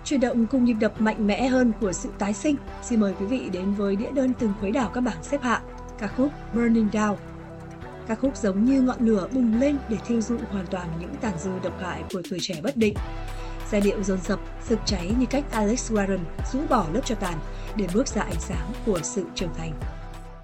Chuyển động cùng nhịp đập mạnh mẽ hơn của sự tái sinh, xin mời quý vị đến với đĩa đơn từng khuấy đảo các bảng xếp hạng, ca khúc Burning Down. Ca khúc giống như ngọn lửa bùng lên để thiêu rụi hoàn toàn những tàn dư độc hại của tuổi trẻ bất định. Giai điệu dồn dập, rực cháy như cách Alex Warren rũ bỏ lớp tro tàn để bước ra ánh sáng của sự trưởng thành.